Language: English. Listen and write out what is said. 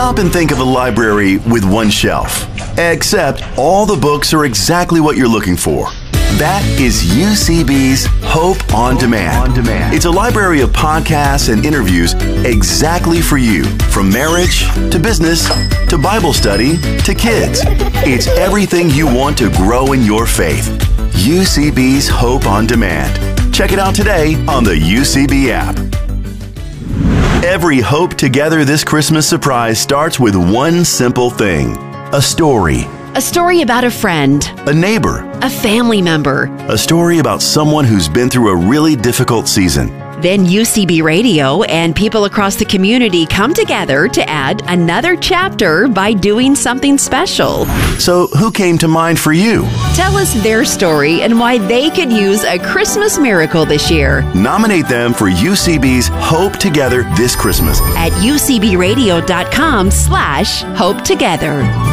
Stop and think of a library with one shelf, except all the books are exactly what you're looking for. That is UCB's Hope on Demand. It's a library of podcasts and interviews exactly for you. From marriage to business to Bible study to kids. It's everything you want to grow in your faith. UCB's Hope on Demand. Check it out today on the UCB app. Every Hope Together This Christmas surprise starts with one simple thing. A story. A story about a friend, A neighbor. a family member. A story about someone who's been through a really difficult season. Then UCB Radio and people across the community come together to add another chapter by doing something special. So who came to mind for you? Tell us their story and why they could use a Christmas miracle this year Nominate them for UCB's Hope Together This Christmas. at ucbradio.com/Hope Together.